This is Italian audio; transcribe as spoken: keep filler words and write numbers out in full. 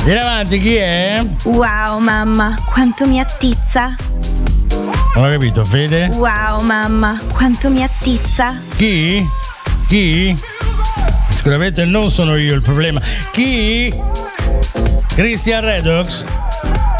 Vieni avanti, chi è? Wow, mamma, quanto mi attizza. Non ho capito, Fede? Wow, mamma, quanto mi attizza. Chi? Chi? Sicuramente non sono io il problema. Chi? Christian Redox?